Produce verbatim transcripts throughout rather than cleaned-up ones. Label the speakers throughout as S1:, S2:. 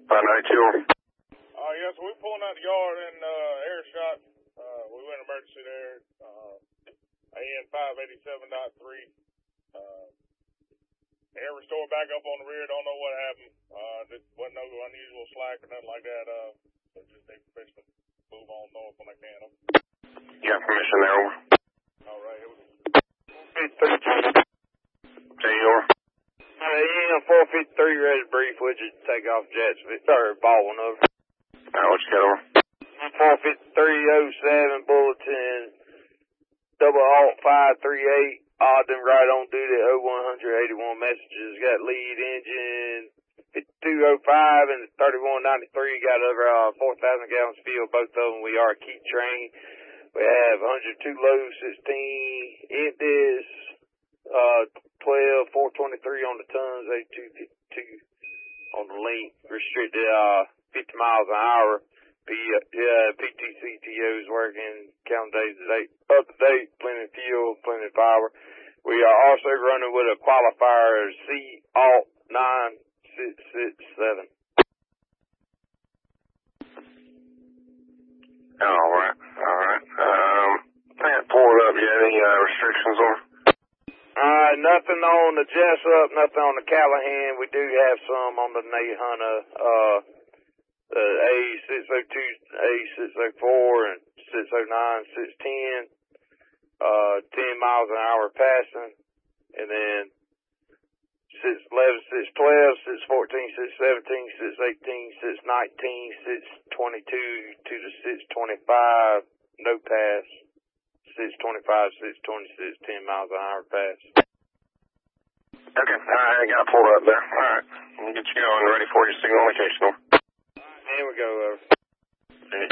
S1: five ninety-two.
S2: Uh, yeah, so we're pulling out the yard in uh, air shot. Uh, we went emergency there. Uh, A N five eighty-seven point three. Uh, air restored back up on the rear. Don't know what happened. Uh, there wasn't no unusual slack or nothing like that. Uh, so just need permission to move on north when I can.
S1: You got permission there, over.
S2: All right, here we go.
S1: Say over.
S3: A N four fifty-three ready to brief. Would you take off Jacksonville? Or Baldwin over.
S1: All right, what you got, over?
S3: four fifty-three oh seven bulletin. Double alt five three eight. Ogden right on duty oh one eighty-one messages. Got lead engine fifty-two oh five and thirty-one ninety-three. Got over uh, four thousand gallons fuel. Both of them we are key train. We have one oh two low, sixteen empties, uh, twelve, four twenty-three on the tons, eighty-two fifty-two on the length. Restricted uh, fifty miles an hour. P, uh, P T C T O's working, count days to date, up to date, plenty of fuel, plenty of power. We are also running with a qualifier C alt nine six six seven.
S1: All right, all right. Um, I got pulled up. You have any uh, restrictions on?
S3: Uh, nothing on the Jessup, nothing on the Callahan. We do have some on the Nate Hunter, uh, the A six oh two, A six oh four, and six oh nine, six ten, uh, ten miles an hour passing, and then six eleven, six twelve, six fourteen, six seventeen, six eighteen, six nineteen, six twenty-two to the six twenty-five, no pass, six twenty-five, six twenty-six, ten miles an hour pass.
S1: Okay, I got pulled up there. All right, we'll get you going, ready for your signal location, over.
S3: Here we go, over.
S1: Okay.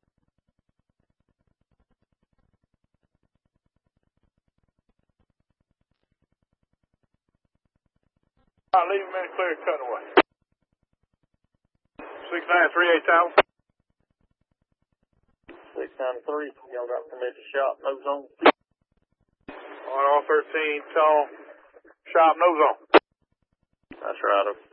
S2: All right, leave him in a clear cutaway. six nine three eight tower.
S4: six ninety-three, y'all got permission to shop, no zone.
S2: On R thirteen, tall, shop, no zone.
S4: That's right, over.